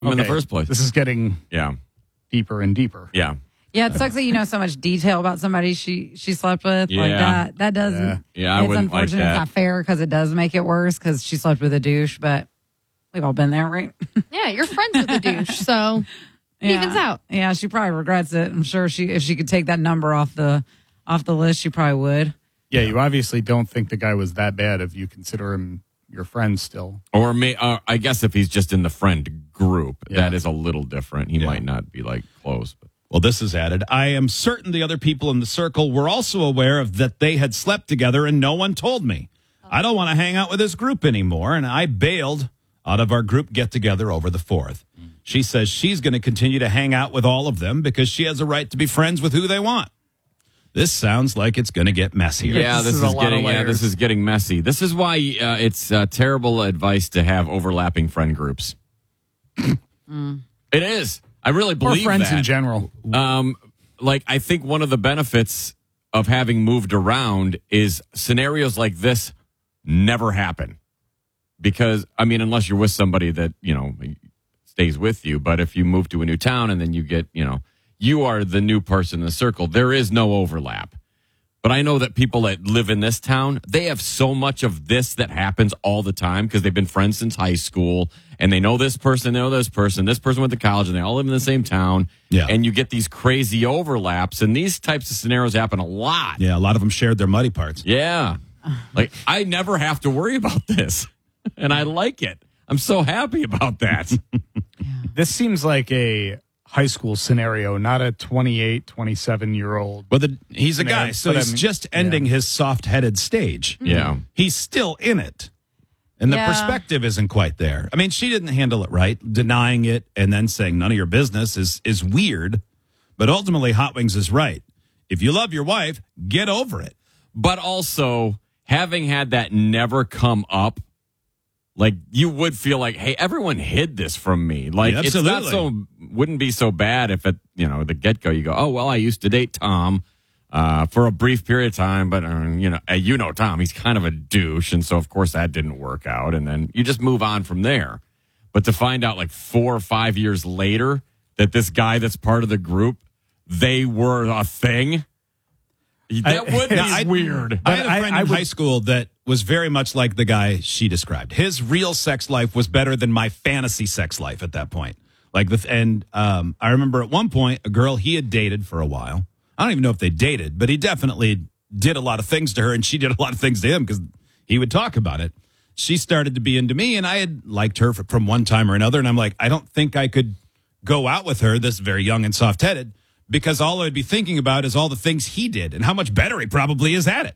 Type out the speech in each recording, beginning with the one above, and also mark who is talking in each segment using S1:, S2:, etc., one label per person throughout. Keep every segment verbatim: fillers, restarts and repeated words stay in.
S1: in the first place.
S2: This is getting
S1: yeah
S2: deeper and deeper.
S1: Yeah.
S3: Yeah, it sucks that you know so much detail about somebody she she slept with.
S1: Yeah.
S3: Like that. That doesn't.
S1: Yeah, yeah I
S3: it's
S1: wouldn't like
S3: unfortunate.
S1: that.
S3: It's not fair because it does make it worse because she slept with a douche. But we've all been there, right?
S4: Yeah, you're friends with the douche, so it
S3: yeah.
S4: evens out.
S3: Yeah, she probably regrets it. I'm sure she if she could take that number off the off the list, she probably would.
S2: Yeah, you obviously don't think the guy was that bad if you consider him your friend still.
S1: Or may, uh, I guess if he's just in the friend group,
S2: Yeah.
S1: that is a little different. He
S5: Yeah.
S1: might not be like close. But.
S5: Well, this is added. I am certain the other people in the circle were also aware of that they had slept together and no one told me. I don't want to hang out with this group anymore, and I bailed out of our group get-together over the fourth. She says she's going to continue to hang out with all of them because she has a right to be friends with who they want. This sounds like it's going to get messier.
S1: Yeah,
S2: This
S1: this,
S2: is
S1: is,
S2: a lot of
S1: getting yeah,
S2: layers.
S1: this is getting messy. This is why uh, it's uh, terrible advice to have overlapping friend groups.
S3: Mm.
S1: It is. I really
S2: Or
S1: believe
S2: friends
S1: that.
S2: in general.
S1: Um, like I think one of the benefits of having moved around is scenarios like this never happen. Because I mean, unless you're with somebody that you know stays with you, but if you move to a new town and then you get you know. You are the new person in the circle. There is no overlap. But I know that people that live in this town, they have so much of this that happens all the time because they've been friends since high school and they know this person, they know this person, this person went to college and they all live in the same town.
S5: Yeah.
S1: And you get these crazy overlaps and these types of scenarios happen a lot.
S5: Yeah, a lot of them shared their muddy parts.
S1: Yeah. Like I never have to worry about this and I like it. I'm so happy about that.
S2: This seems like a high school scenario, not a twenty-eight, twenty-seven-year-old.
S5: Well, the, he's a
S2: Yeah,
S5: guy, so
S2: but I
S5: he's
S2: mean-
S5: just ending his soft-headed stage.
S1: Yeah.
S5: He's still in it. And the
S3: Yeah.
S5: perspective isn't quite there. I mean, she didn't handle it right. Denying it and then saying none of your business is is weird. But ultimately, Hot Wings is right. If you love your wife, get over it.
S1: But also, having had that never come up, like you would feel like, hey, everyone hid this from me. Like
S5: Yeah,
S1: it's not
S5: absolutely.
S1: so wouldn't be so bad if at you know the get go you go, oh well, I used to date Tom uh, for a brief period of time, but uh, you know uh, you know Tom, he's kind of a douche, and so of course that didn't work out, and then you just move on from there. But to find out like four or five years later that this guy that's part of the group, they were a thing. That
S2: I-
S1: would be
S5: Yeah, I-
S1: weird.
S5: I had a
S2: I-
S5: friend
S2: I
S5: in
S2: would-
S5: high school that was very much like the guy she described. His real sex life was better than my fantasy sex life at that point. Like the and um, I remember at one point a girl he had dated for a while. I don't even know if they dated, but he definitely did a lot of things to her, and she did a lot of things to him because he would talk about it. She started to be into me, and I had liked her for, from one time or another. And I'm like, I don't think I could go out with her, this very young and soft headed, because all I'd be thinking about is all the things he did and how much better he probably is at it.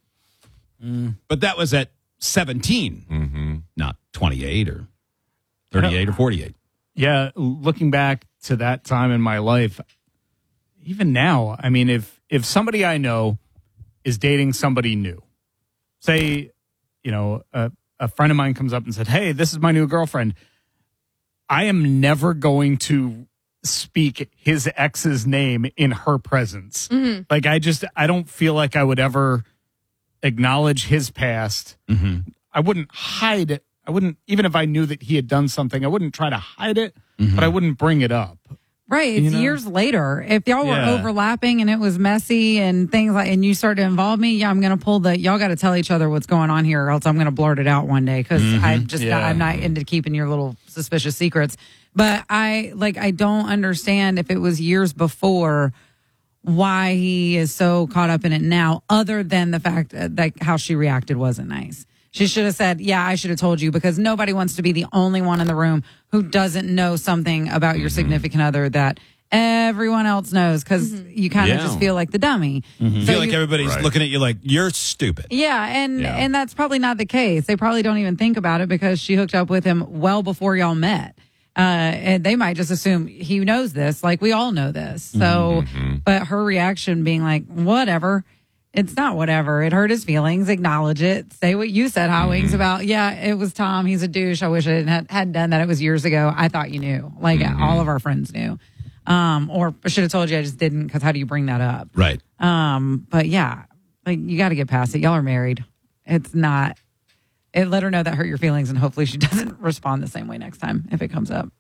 S5: mm. But that was at seventeen,
S1: Mm-hmm.
S5: not twenty-eight or thirty-eight or forty-eight.
S2: Yeah, looking back to that time in my life, even now, I mean, if if somebody I know is dating somebody new, say, you know, a, a friend of mine comes up and said, "Hey, this is my new girlfriend," I am never going to speak his ex's name in her presence.
S4: Mm-hmm.
S2: Like, I just, I don't feel like I would ever acknowledge his past.
S5: Mm-hmm.
S2: I wouldn't hide it. I wouldn't, even if I knew that he had done something, I wouldn't try to hide it,
S5: Mm-hmm.
S2: but I wouldn't bring it up.
S3: Right. It's
S2: You know?
S3: years later. If y'all were
S2: Yeah.
S3: overlapping and it was messy and things like, and you start to involve me, yeah, I'm going to pull the, y'all got to tell each other what's going on here or else I'm going to blurt it out one day. Cause I'm just not,
S2: Yeah.
S3: I'm not into keeping your little suspicious secrets. But I, like, I don't understand if it was years before why he is so caught up in it now, other than the fact that like, how she reacted wasn't nice. She should have said, yeah, I should have told you because nobody wants to be the only one in the room who doesn't know something about your significant other that everyone else knows because you kind of
S1: Yeah.
S3: just feel like the dummy.
S5: You
S3: So
S5: feel like
S3: you-
S5: everybody's
S1: Right.
S5: looking at you like, you're stupid.
S3: yeah, and
S1: Yeah.
S3: and that's probably not the case. They probably don't even think about it because she hooked up with him well before y'all met. Uh, and they might just assume he knows this, like we all know this. So, but her reaction being like, whatever. It's not whatever. It hurt his feelings. Acknowledge it. Say what you said, Hot Wings, about, yeah, it was Tom. He's a douche. I wish I didn't had, hadn't done that. It was years ago. I thought you knew. Like all of our friends knew. Um, or I should have told you I just didn't because how do you bring that up?
S5: Right.
S3: Um, but yeah, like you got to get past it. Y'all are married. It's not, it let her know that hurt your feelings and hopefully she doesn't respond the same way next time if it comes up.